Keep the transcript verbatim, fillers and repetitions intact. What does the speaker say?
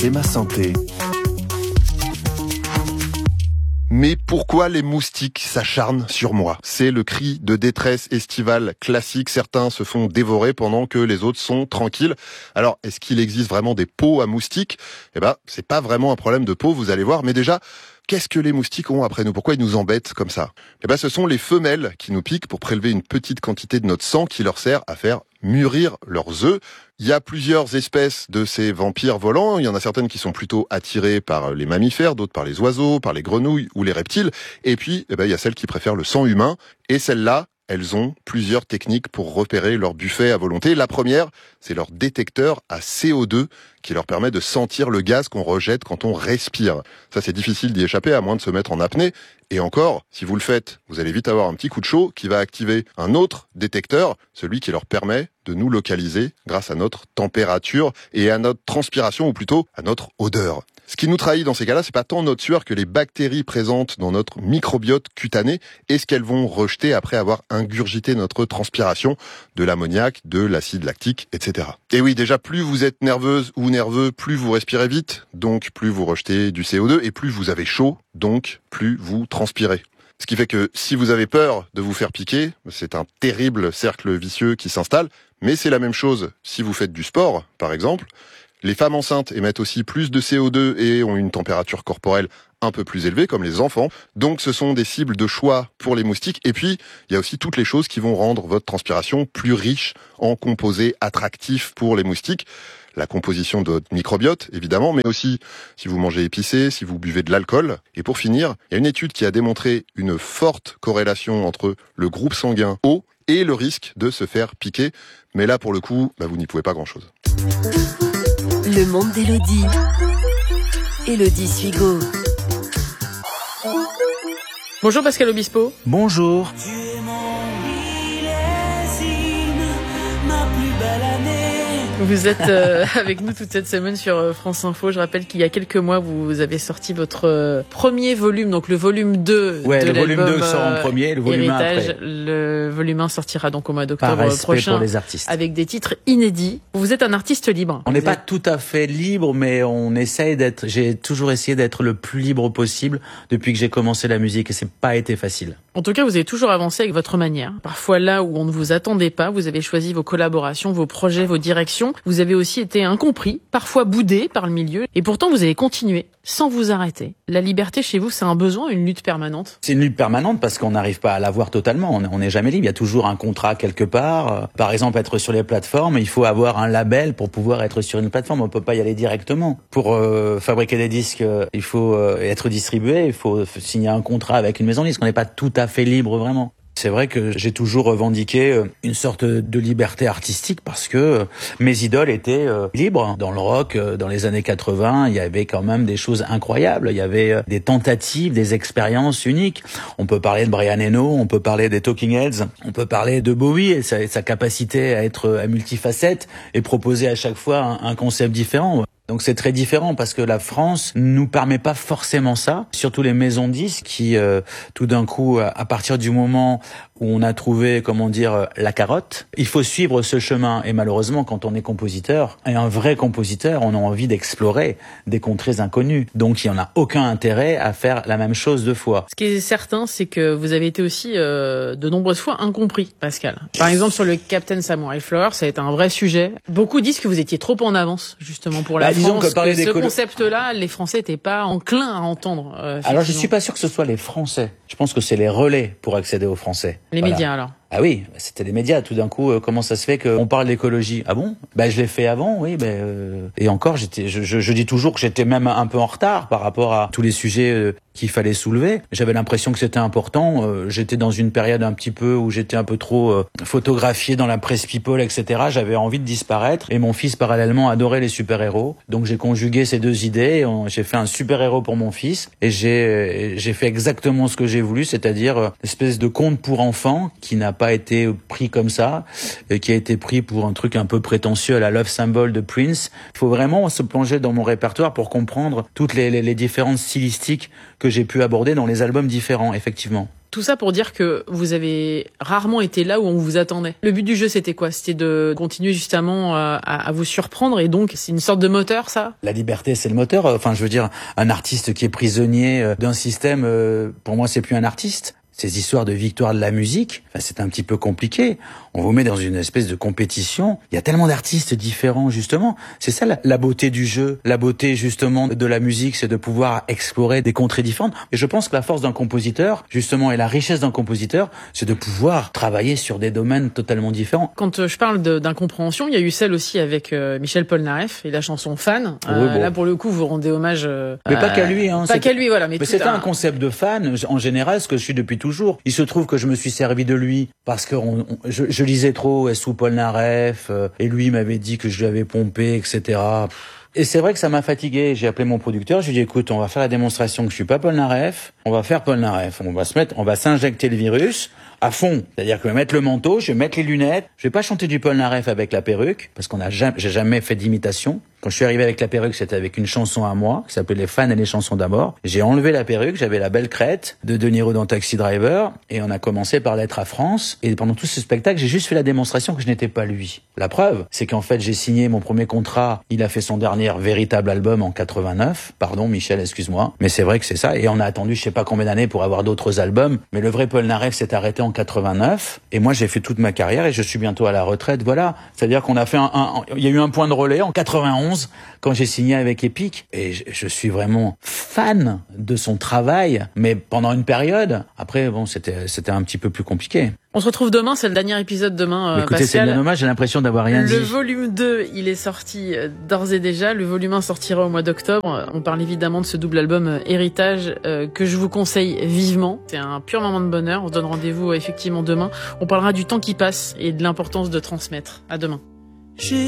C'est ma santé. Mais pourquoi les moustiques s'acharnent sur moi ? C'est le cri de détresse estivale classique. Certains se font dévorer pendant que les autres sont tranquilles. Alors, est-ce qu'il existe vraiment des peaux à moustiques ? Eh ben, c'est pas vraiment un problème de peau, vous allez voir. Mais déjà, qu'est-ce que les moustiques ont après nous ? Pourquoi ils nous embêtent comme ça ? Eh ben, ce sont les femelles qui nous piquent pour prélever une petite quantité de notre sang qui leur sert à faire mûrir leurs œufs. Il y a plusieurs espèces de ces vampires volants. Il y en a certaines qui sont plutôt attirées par les mammifères, d'autres par les oiseaux, par les grenouilles ou les reptiles. Et puis, eh ben, il y a celles qui préfèrent le sang humain. Et celles-là, elles ont plusieurs techniques pour repérer leur buffet à volonté. La première, c'est leur détecteur à C O deux qui leur permet de sentir le gaz qu'on rejette quand on respire. Ça, c'est difficile d'y échapper à moins de se mettre en apnée. Et encore, si vous le faites, vous allez vite avoir un petit coup de chaud qui va activer un autre détecteur, celui qui leur permet de nous localiser grâce à notre température et à notre transpiration, ou plutôt à notre odeur. Ce qui nous trahit dans ces cas-là, c'est pas tant notre sueur que les bactéries présentes dans notre microbiote cutané et ce qu'elles vont rejeter après avoir ingurgité notre transpiration, de l'ammoniac, de l'acide lactique, et cetera. Et oui, déjà, plus vous êtes nerveuse ou nerveux, plus vous respirez vite, donc plus vous rejetez du C O deux, et plus vous avez chaud, donc plus vous transpirez. Ce qui fait que si vous avez peur de vous faire piquer, c'est un terrible cercle vicieux qui s'installe, mais c'est la même chose si vous faites du sport, par exemple. Les femmes enceintes émettent aussi plus de C O deux et ont une température corporelle un peu plus élevée, comme les enfants. Donc ce sont des cibles de choix pour les moustiques. Et puis, il y a aussi toutes les choses qui vont rendre votre transpiration plus riche en composés attractifs pour les moustiques. La composition de votre microbiote, évidemment, mais aussi si vous mangez épicé, si vous buvez de l'alcool. Et pour finir, il y a une étude qui a démontré une forte corrélation entre le groupe sanguin O et le risque de se faire piquer. Mais là, pour le coup, bah, vous n'y pouvez pas grand-chose. Le monde d'Élodie. Élodie Suigo. Bonjour Pascal Obispo. Bonjour. Tu es mon millésime, ma plus belle année. Vous êtes euh, avec nous toute cette semaine sur euh, France Info. Je rappelle qu'il y a quelques mois, vous avez sorti votre euh, premier volume, donc le volume deux ouais, de le l'album volume deux sort en premier, le volume Héritage. un après. Le volume un sortira donc au mois d'octobre Par respect prochain pour les artistes. avec des titres inédits. Vous êtes un artiste libre. On n'est Vous pas êtes... tout à fait libre, mais on essaye d'être, j'ai toujours essayé d'être le plus libre possible depuis que j'ai commencé la musique et c'est pas été facile. En tout cas, vous avez toujours avancé avec votre manière. Parfois là où on ne vous attendait pas, vous avez choisi vos collaborations, vos projets, vos directions. Vous avez aussi été incompris, parfois boudé par le milieu. Et pourtant, vous avez continué sans vous arrêter. La liberté chez vous, c'est un besoin, une lutte permanente? C'est une lutte permanente parce qu'on n'arrive pas à l'avoir totalement. On n'est jamais libre. Il y a toujours un contrat quelque part. Par exemple, être sur les plateformes, il faut avoir un label pour pouvoir être sur une plateforme. On peut pas y aller directement. Pour euh, fabriquer des disques, euh, il faut euh, être distribué. Il faut signer un contrat avec une maison de disques. On n'est pas tout à fait libre vraiment. C'est vrai que j'ai toujours revendiqué une sorte de liberté artistique parce que mes idoles étaient libres. Dans le rock, dans les années quatre-vingts, il y avait quand même des choses incroyables. Il y avait des tentatives, des expériences uniques. On peut parler de Brian Eno, on peut parler des Talking Heads, on peut parler de Bowie et sa, sa capacité à être à multifacette et proposer à chaque fois un, un concept différent. Donc c'est très différent parce que la France nous permet pas forcément ça, surtout les maisons de disques qui euh, tout d'un coup à partir du moment où on a trouvé comment dire la carotte, il faut suivre ce chemin et malheureusement quand on est compositeur et un vrai compositeur, on a envie d'explorer des contrées inconnues. Donc il y en a aucun intérêt à faire la même chose deux fois. Ce qui est certain, c'est que vous avez été aussi euh, de nombreuses fois incompris, Pascal. Par exemple sur le Captain Samurai Flower, ça a été un vrai sujet. Beaucoup disent que vous étiez trop en avance justement pour la Bah, disons France, que parler que des ce colo- concept-là, les Français n'étaient pas enclins à entendre. Euh, Alors je suis pas sûr que ce soit les Français. Je pense que c'est les relais pour accéder aux Français. Les Voilà. médias alors. Ah oui, c'était les médias. Tout d'un coup, euh, comment ça se fait qu'on parle d'écologie? Ah bon? Ben je l'ai fait avant, oui. Ben euh... et encore, j'étais, je, je, je dis toujours que j'étais même un peu en retard par rapport à tous les sujets euh, qu'il fallait soulever. J'avais l'impression que c'était important. Euh, j'étais dans une période un petit peu où j'étais un peu trop euh, photographié dans la presse people, et cetera. J'avais envie de disparaître. Et mon fils parallèlement adorait les super-héros. Donc j'ai conjugué ces deux idées. On, j'ai fait un super-héros pour mon fils et j'ai euh, j'ai fait exactement ce que j'ai voulu, c'est-à-dire euh, une espèce de conte pour enfants qui n'a pas été pris comme ça, et qui a été pris pour un truc un peu prétentieux à la Love Symbol de Prince. Il faut vraiment se plonger dans mon répertoire pour comprendre toutes les, les, les différentes stylistiques que j'ai pu aborder dans les albums différents, effectivement. Tout ça pour dire que vous avez rarement été là où on vous attendait. Le but du jeu, c'était quoi? C'était de continuer justement à, à vous surprendre, et donc c'est une sorte de moteur, ça? La liberté, c'est le moteur. Enfin, je veux dire, un artiste qui est prisonnier d'un système, pour moi, c'est plus un artiste. Ces histoires de victoire de la musique, enfin, c'est un petit peu compliqué. On vous met dans une espèce de compétition. Il y a tellement d'artistes différents, justement. C'est ça la, la beauté du jeu. La beauté, justement, de la musique, c'est de pouvoir explorer des contrées différentes. Et je pense que la force d'un compositeur, justement, et la richesse d'un compositeur, c'est de pouvoir travailler sur des domaines totalement différents. Quand euh, je parle de, d'incompréhension, il y a eu celle aussi avec euh, Michel Polnareff et la chanson Fan. Euh, oui, bon. Là, pour le coup, vous rendez hommage... Euh, mais pas qu'à lui, hein. Pas qu'à lui, voilà. Mais, mais c'était un... un concept de fan, en général, ce que je suis depuis toujours. Il se trouve que je me suis servi de lui parce que on, on, je, je lisais trop sous Polnareff, euh, et lui m'avait dit que je lui avais pompé, et cetera. Et c'est vrai que ça m'a fatigué. J'ai appelé mon producteur, je lui ai dit écoute, on va faire la démonstration que je suis pas Polnareff, on va faire Polnareff, on va se mettre, on va s'injecter le virus à fond. C'est-à-dire que je vais mettre le manteau, je vais mettre les lunettes, je vais pas chanter du Polnareff avec la perruque parce qu'on a jamais, j'ai jamais fait d'imitation. Quand je suis arrivé avec la perruque, c'était avec une chanson à moi, qui s'appelait Les fans et les chansons d'abord. J'ai enlevé la perruque, j'avais la belle crête de De Niro dans Taxi Driver, et on a commencé par Lettre à France. Et pendant tout ce spectacle, j'ai juste fait la démonstration que je n'étais pas lui. La preuve, c'est qu'en fait, j'ai signé mon premier contrat. Il a fait son dernier véritable album en quatre-vingt-neuf. Pardon, Michel, excuse-moi. Mais c'est vrai que c'est ça. Et on a attendu je sais pas combien d'années pour avoir d'autres albums. Mais le vrai Polnareff s'est arrêté en quatre-vingt-neuf. Et moi, j'ai fait toute ma carrière et je suis bientôt à la retraite. Voilà. C'est-à-dire qu'on a fait un, un, il y a eu un point de relais en quatre-vingt-onze quand j'ai signé avec Epic, et je, je suis vraiment fan de son travail, mais pendant une période. Après, bon, c'était c'était un petit peu plus compliqué. On se retrouve demain, c'est le dernier épisode demain, euh, Écoutez, Pascal. c'est bien dommage, j'ai l'impression d'avoir rien le dit. Le volume deux, il est sorti euh, d'ores et déjà. Le volume un sortira au mois d'octobre. On parle évidemment de ce double album euh, Héritage euh, que je vous conseille vivement. C'est un pur moment de bonheur. On se donne rendez-vous euh, effectivement demain. On parlera du temps qui passe et de l'importance de transmettre. À demain.